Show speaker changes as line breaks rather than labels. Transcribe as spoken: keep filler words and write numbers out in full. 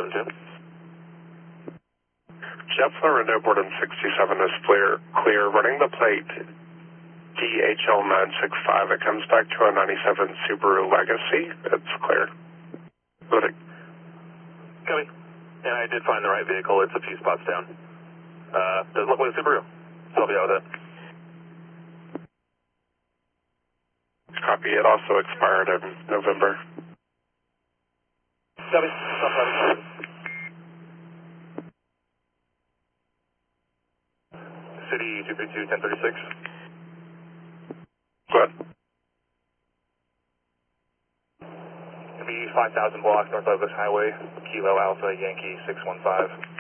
seven two.
JetBlue Renault Borden sixty-seven is clear, clear. Running the plate D H L nine six five, it comes back to a ninety-seven Subaru Legacy. It's clear. Moving.
Copy. And I did find the right vehicle. It's a few spots down. Uh, doesn't look like a Subaru, so I'll be out with it.
Copy. It also expired in November.
Copy. City two three two, ten thirty-six.
Good.
It'll be five thousand blocks north of this highway, Kilo Alpha Yankee six one five.